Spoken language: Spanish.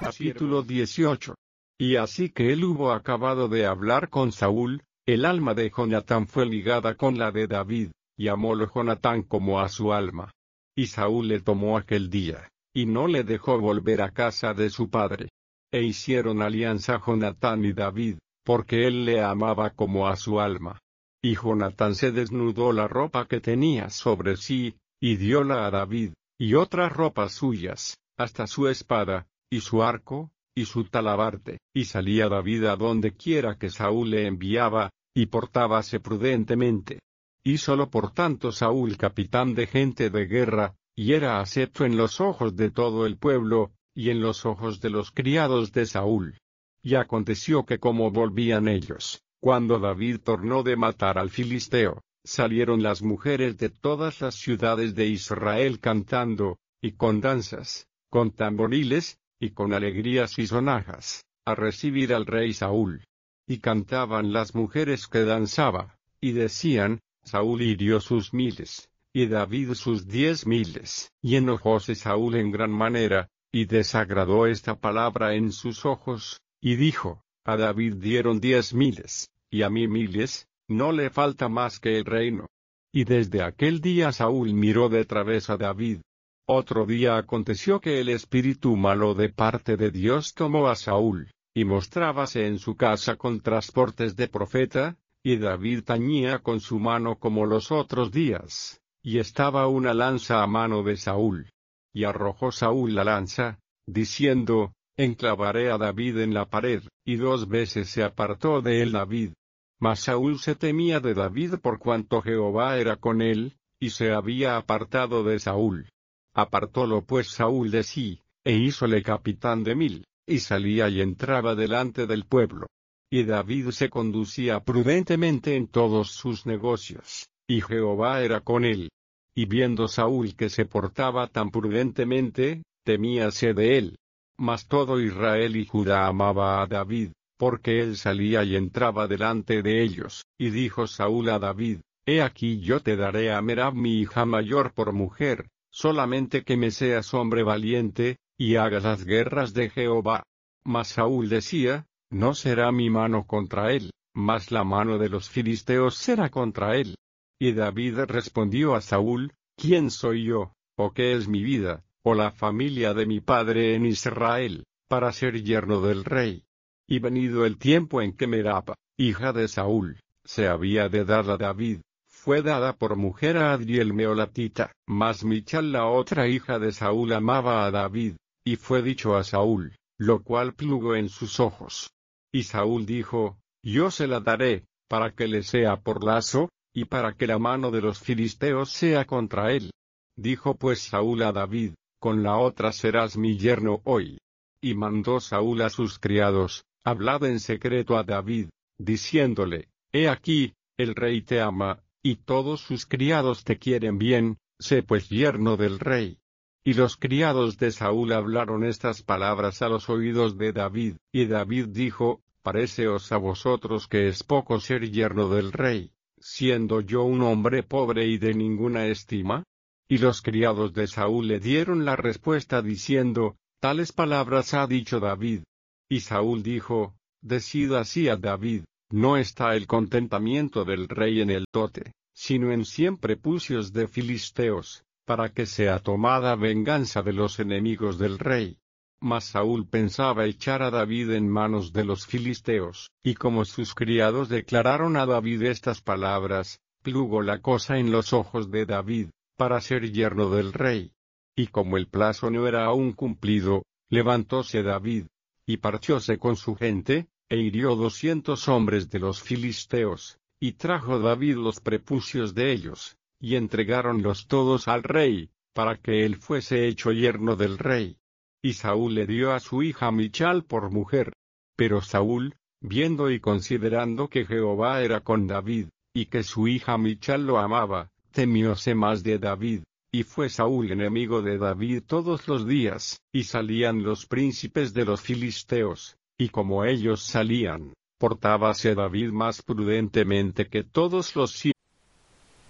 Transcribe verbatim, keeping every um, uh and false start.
Capítulo dieciocho. Y así que él hubo acabado de hablar con Saúl, el alma de Jonatán fue ligada con la de David, y amólo Jonatán como a su alma. Y Saúl le tomó aquel día, y no le dejó volver a casa de su padre. E hicieron alianza Jonatán y David, porque él le amaba como a su alma. Y Jonatán se desnudó la ropa que tenía sobre sí, y dióla a David, y otras ropas suyas, hasta su espada, y su arco, y su talabarte, y salía David a donde quiera que Saúl le enviaba, y portábase prudentemente. Hízolo por tanto Saúl capitán de gente de guerra, y era acepto en los ojos de todo el pueblo, y en los ojos de los criados de Saúl. Y aconteció que como volvían ellos, cuando David tornó de matar al filisteo, salieron las mujeres de todas las ciudades de Israel cantando, y con danzas, con tamboriles, y con alegrías y sonajas, a recibir al rey Saúl. Y cantaban las mujeres que danzaba, y decían, Saúl hirió sus miles, y David sus diez miles. Y enojóse Saúl en gran manera, y desagradó esta palabra en sus ojos, y dijo, a David dieron diez miles, y a mí miles, no le falta más que el reino. Y desde aquel día Saúl miró de través a David. Otro día aconteció que el espíritu malo de parte de Dios tomó a Saúl, y mostrábase en su casa con transportes de profeta, y David tañía con su mano como los otros días, y estaba una lanza a mano de Saúl. Y arrojó Saúl la lanza, diciendo, enclavaré a David en la pared, y dos veces se apartó de él David. Mas Saúl se temía de David por cuanto Jehová era con él, y se había apartado de Saúl. Apartólo pues Saúl de sí, e hízole capitán de mil, y salía y entraba delante del pueblo. Y David se conducía prudentemente en todos sus negocios, y Jehová era con él. Y viendo Saúl que se portaba tan prudentemente, temíase de él. Mas todo Israel y Judá amaba a David, porque él salía y entraba delante de ellos. Y dijo Saúl a David, he aquí yo te daré a Merab mi hija mayor por mujer, solamente que me seas hombre valiente, y hagas las guerras de Jehová. Mas Saúl decía, no será mi mano contra él, mas la mano de los filisteos será contra él. Y David respondió a Saúl, ¿quién soy yo, o qué es mi vida, o la familia de mi padre en Israel, para ser yerno del rey? Y venido el tiempo en que Merab, hija de Saúl, se había de dar a David, fue dada por mujer a Adriel Meolatita. Mas Michal la otra hija de Saúl amaba a David, y fue dicho a Saúl, lo cual plugo en sus ojos. Y Saúl dijo, yo se la daré, para que le sea por lazo, y para que la mano de los filisteos sea contra él. Dijo pues Saúl a David, con la otra serás mi yerno hoy. Y mandó Saúl a sus criados, hablad en secreto a David, diciéndole, he aquí, el rey te ama, y todos sus criados te quieren bien, sé pues yerno del rey. Y los criados de Saúl hablaron estas palabras a los oídos de David, y David dijo, paréceos a vosotros que es poco ser yerno del rey, siendo yo un hombre pobre y de ninguna estima. Y los criados de Saúl le dieron la respuesta diciendo, tales palabras ha dicho David. Y Saúl dijo, decid así a David, no está el contentamiento del rey en el dote, sino en cien prepucios de filisteos, para que sea tomada venganza de los enemigos del rey. Mas Saúl pensaba echar a David en manos de los filisteos, y como sus criados declararon a David estas palabras, plugo la cosa en los ojos de David, para ser yerno del rey. Y como el plazo no era aún cumplido, levantóse David, y partióse con su gente, e hirió doscientos hombres de los filisteos, y trajo David los prepucios de ellos, y entregáronlos todos al rey, para que él fuese hecho yerno del rey. Y Saúl le dio a su hija Michal por mujer. Pero Saúl, viendo y considerando que Jehová era con David, y que su hija Michal lo amaba, temióse más de David, y fue Saúl enemigo de David todos los días. Y salían los príncipes de los filisteos, y como ellos salían, portábase David más prudentemente que todos los siervos